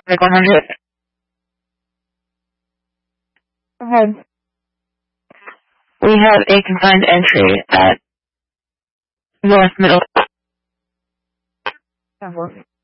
Like 100. Go ahead. We have a confined entry at North Middle.